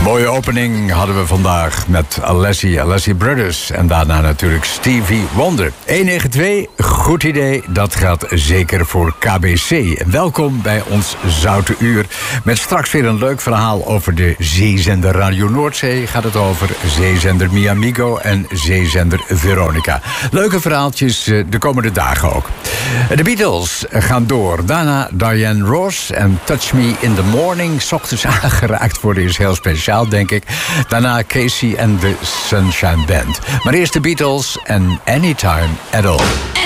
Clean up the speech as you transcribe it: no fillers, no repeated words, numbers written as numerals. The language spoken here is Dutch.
Mooie opening hadden we vandaag met Alessi Brothers. En daarna natuurlijk Stevie Wonder. 192, goed idee, dat gaat zeker voor KBC. Welkom bij ons Zoute Uur. Met straks weer een leuk verhaal over de zeezender Radio Noordzee. Gaat het over zeezender Miamigo en zeezender Veronica. Leuke verhaaltjes de komende dagen ook. De Beatles gaan door. Daarna Diane Ross en Touch Me in the Morning. 's Ochtends aangeraakt worden is heel speciaal, denk ik. Daarna Casey en de Sunshine Band. Maar eerst de Beatles en Anytime at All.